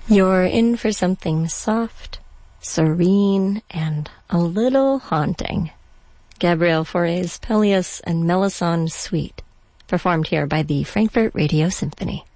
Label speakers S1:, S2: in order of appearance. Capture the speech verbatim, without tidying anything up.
S1: You're in for something soft, serene, and a little haunting. Gabriel Fauré's Pelléas and Melisande Suite, performed here by the Frankfurt Radio Symphony.